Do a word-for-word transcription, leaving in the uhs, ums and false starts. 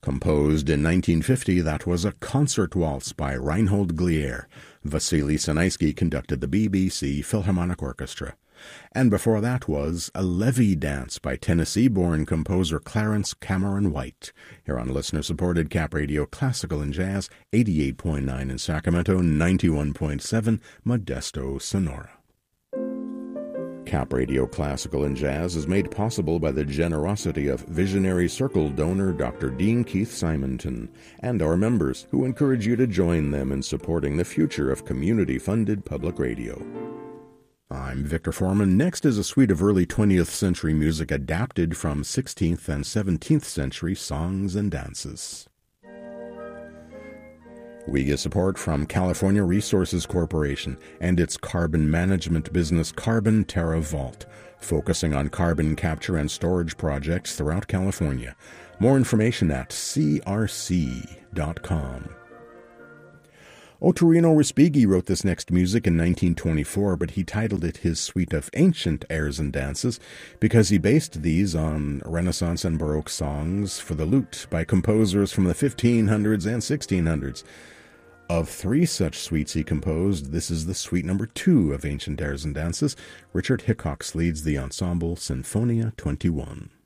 Composed in nineteen fifty, that was a concert waltz by Reinhold Glier. Vasily Sinaisky conducted the B B C Philharmonic Orchestra. And before that was a levee dance by Tennessee-born composer Clarence Cameron White, here on listener-supported Cap Radio Classical and Jazz, eighty-eight point nine in Sacramento, ninety-one point seven Modesto, Sonora. Cap Radio Classical and Jazz is made possible by the generosity of Visionary Circle donor Doctor Dean Keith Simonton and our members, who encourage you to join them in supporting the future of community-funded public radio. I'm Victor Foreman. Next is a suite of early twentieth century music adapted from sixteenth and seventeenth century songs and dances. We get support from California Resources Corporation and its carbon management business Carbon Terra Vault, focusing on carbon capture and storage projects throughout California. More information at c r c dot com. Ottorino Respighi wrote this next music in nineteen twenty-four, but he titled it his suite of ancient airs and dances because he based these on Renaissance and Baroque songs for the lute by composers from the fifteen hundreds and sixteen hundreds. Of three such suites he composed, this is the suite number two of Ancient Airs and Dances. Richard Hickox leads the ensemble Sinfonia twenty-one.